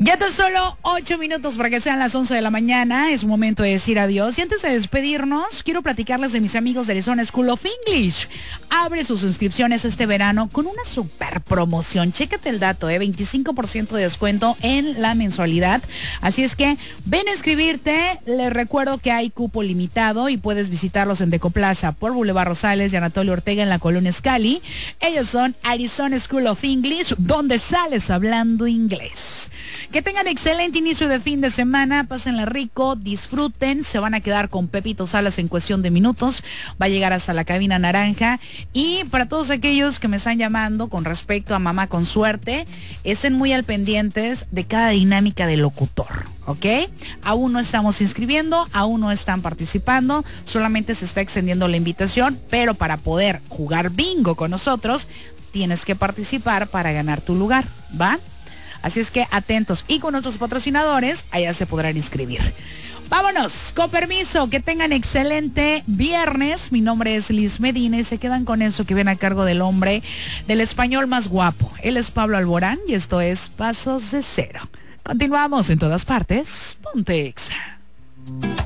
Ya tan solo 8 minutos para que sean las 11 de la mañana. Es momento de decir adiós. Y antes de despedirnos, quiero platicarles de mis amigos de Arizona School of English. Abre sus inscripciones este verano con una super promoción. Chécate el dato, 25% de descuento en la mensualidad. Así es que ven a inscribirte. Les recuerdo que hay cupo limitado y puedes visitarlos en Decoplaza por Boulevard Rosales y Anatolio Ortega en la Colonia Scali. Ellos son Arizona School of English, donde sales hablando inglés. Que tengan excelente inicio de fin de semana, pásenla rico, disfruten, se van a quedar con Pepito Salas en cuestión de minutos, va a llegar hasta la cabina naranja. Y para todos aquellos que me están llamando con respecto a Mamá con Suerte, estén muy al pendientes de cada dinámica del locutor, ¿ok? Aún no estamos inscribiendo, aún no están participando, solamente se está extendiendo la invitación, pero para poder jugar bingo con nosotros, tienes que participar para ganar tu lugar, ¿va? Así es que atentos, y con nuestros patrocinadores, allá se podrán inscribir. Vámonos, con permiso, que tengan excelente viernes. Mi nombre es Liz Medina y se quedan con eso que viene a cargo del hombre del español más guapo. Él es Pablo Alborán y esto es Pasos de Cero. Continuamos en todas partes. Ponte Exa.